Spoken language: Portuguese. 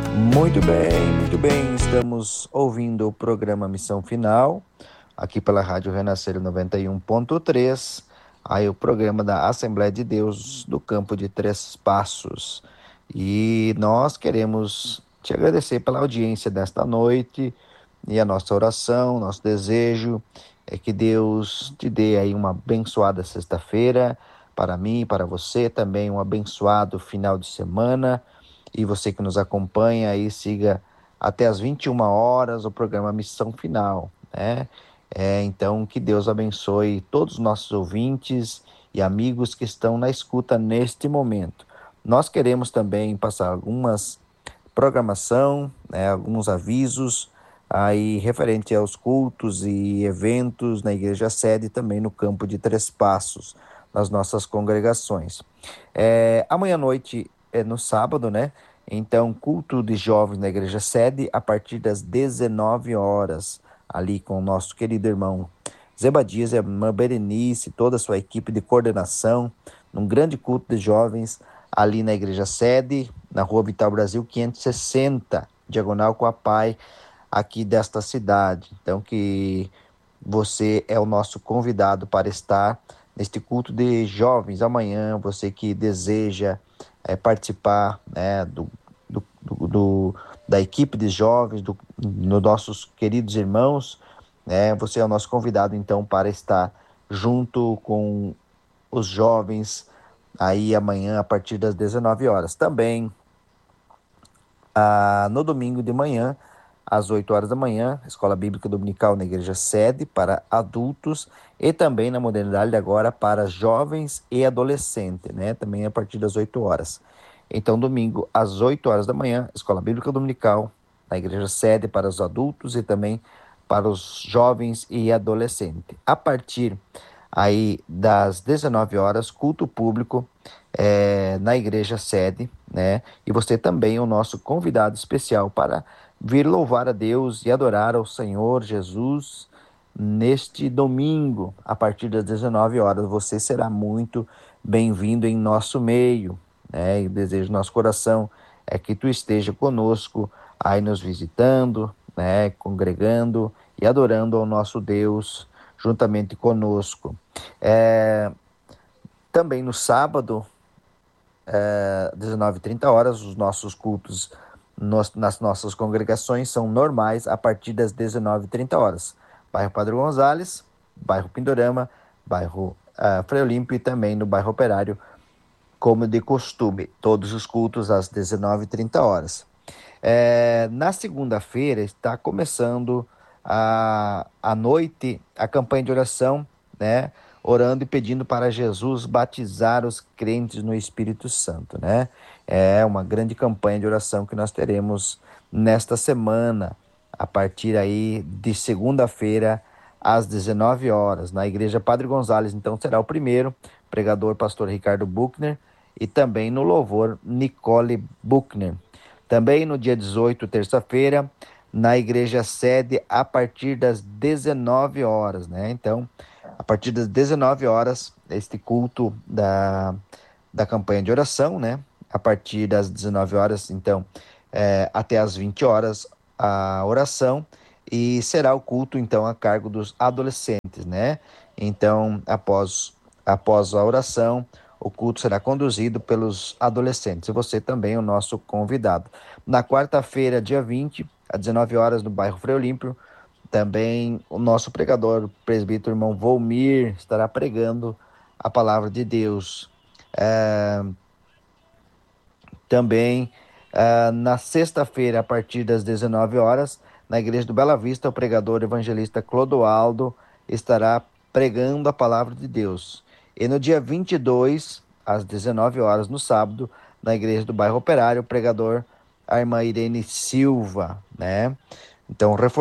Muito bem. Estamos ouvindo o programa Missão Final, aqui pela Rádio Renascer 91.3, aí o programa da Assembleia de Deus do Campo de Três Passos. E nós queremos te agradecer pela audiência desta noite e a nossa oração, nosso desejo é que Deus te dê aí uma abençoada sexta-feira, para mim, para você também um abençoado final de semana. E você que nos acompanha aí, siga até as 21 horas o programa Missão Final, né? Então, que Deus abençoe todos os nossos ouvintes e amigos que estão na escuta neste momento. Nós queremos também passar algumas programação, né, alguns avisos aí referente aos cultos e eventos na igreja sede e também no campo de Três Passos, nas nossas congregações. Amanhã à noite é no sábado, né? Então, culto de jovens na igreja sede a partir das 19 horas, ali com o nosso querido irmão Zebadias e a irmã Berenice, toda a sua equipe de coordenação, num grande culto de jovens ali na igreja sede, na Rua Vital Brasil 560, diagonal com a Pai, aqui desta cidade. Então, que você é o nosso convidado para estar neste culto de jovens amanhã, você que deseja participar, né, da equipe de jovens, dos nossos queridos irmãos, né, você é o nosso convidado, então, para estar junto com os jovens aí amanhã a partir das 19 horas. Também no domingo de manhã, às 8 horas da manhã, Escola Bíblica Dominical na Igreja Sede para adultos e também na modernidade agora para jovens e adolescentes, né? Também a partir das 8 horas. Então, domingo, às 8 horas da manhã, Escola Bíblica Dominical na Igreja Sede para os adultos e também para os jovens e adolescentes. A partir aí das 19 horas, culto público na igreja sede, né? E você também é o nosso convidado especial para vir louvar a Deus e adorar ao Senhor Jesus neste domingo, a partir das 19 horas. Você será muito bem-vindo em nosso meio, né? E o desejo do nosso coração é que tu esteja conosco aí nos visitando, né? Congregando e adorando ao nosso Deus juntamente conosco. Também no sábado, 19h30, os nossos cultos nas nossas congregações são normais a partir das 19h30. Bairro Padre Gonzales, bairro Pindorama, bairro Frei Olímpio e também no bairro Operário, como de costume, todos os cultos às 19h30. Na segunda-feira está começando a noite a campanha de oração, né? Orando e pedindo para Jesus batizar os crentes no Espírito Santo, né? É uma grande campanha de oração que nós teremos nesta semana, a partir aí de segunda-feira, às 19 horas, na Igreja Padre Gonzales. Então será o primeiro pregador, pastor Ricardo Buchner, e também no louvor, Nicole Buchner. Também no dia 18, terça-feira, na igreja sede, a partir das 19 horas, né? Então, a partir das 19 horas, este culto da campanha de oração, né? A partir das 19 horas, então, até as 20 horas, a oração, e será o culto, então, a cargo dos adolescentes, né? Então, após a oração, o culto será conduzido pelos adolescentes. E você também é o nosso convidado. Na quarta-feira, dia 20, às 19 horas, no bairro Frei Olímpio, também o nosso pregador, o presbítero irmão Volmir, estará pregando a palavra de Deus. Também na sexta-feira, a partir das 19 horas, na igreja do Bela Vista, o pregador evangelista Clodoaldo estará pregando a palavra de Deus. E no dia 22, às 19 horas, no sábado, na igreja do bairro Operário, o pregador, a irmã Irene Silva, né? Então,